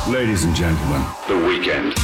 Ladies and gentlemen, The Weeknd.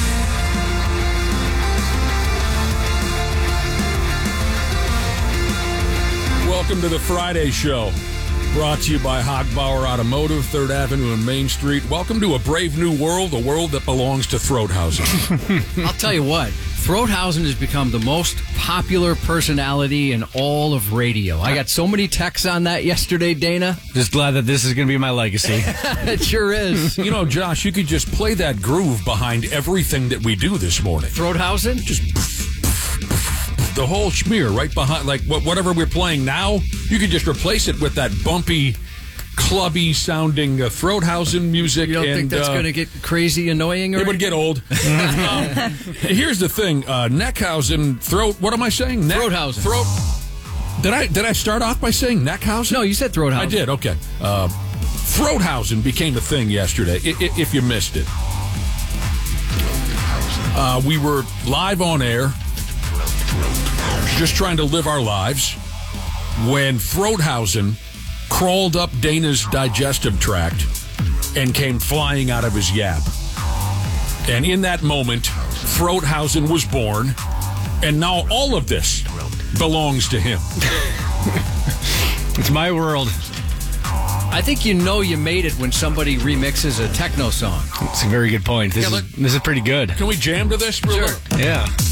Welcome to the Friday Show, brought to you by Hogbauer Automotive, 3rd Avenue and Main Street. Welcome to a brave new world, a world that belongs to Throathausen. I'll tell you what, Throathausen has become the most popular personality in all of radio. I got so many texts on that yesterday, Dana. Just glad that this is going to be my legacy. It sure is. You know, Josh, you could just play that groove behind everything that we do this morning. Throathausen? Just the whole schmear right behind, like whatever we're playing now, you could just replace it with that bumpy, clubby sounding Throathausen music. You don't think that's going to get crazy annoying? Or it would get old. Here's the thing, Neckhausen, what am I saying? Throathausen. Did I start off by saying Neckhausen? No, you said Throathausen. I did, okay. Throathausen became a thing yesterday, if you missed it. We were live on air, just trying to live our lives, when Throathausen crawled up Dana's digestive tract and came flying out of his yap. And in that moment, Throathausen was born, and now all of this belongs to him. It's my world. I think you know you made it when somebody remixes a techno song. It's a very good point. This is pretty good. Can we jam to this? Sure. Yeah.